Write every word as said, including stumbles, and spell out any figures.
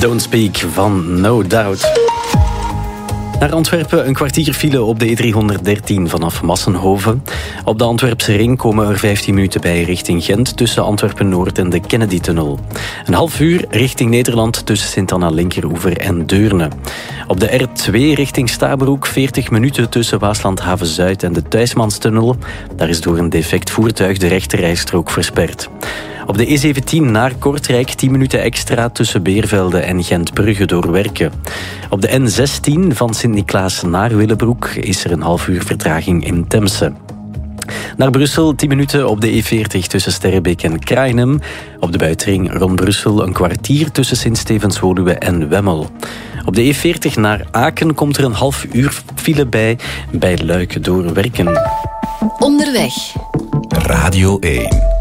Don't Speak van No Doubt. Naar Antwerpen een kwartier file op de E driehonderddertien vanaf Massenhoven. Op de Antwerpse ring komen er vijftien minuten bij richting Gent tussen Antwerpen-Noord en de Kennedy-tunnel. Een half uur richting Nederland tussen Sint-Anna-Linkeroever en Deurne. Op de R twee richting Stabroek veertig minuten tussen Waasland-Haven-Zuid en de Thuismanstunnel. Daar is door een defect voertuig de rechterrijstrook versperd. Op de E zeventien naar Kortrijk tien minuten extra tussen Beervelde en Gent-Brugge door werken. Op de N zestien van Sint-Niklaas naar Willebroek is er een half uur vertraging in Temse. Naar Brussel tien minuten op de E veertig tussen Sterrebeek en Krainem. Op de buitenring rond Brussel een kwartier tussen Sint-Stevens-Woluwe en Wemmel. Op de E veertig naar Aken komt er een half uur file bij, bij Luik door werken. Onderweg. Radio één.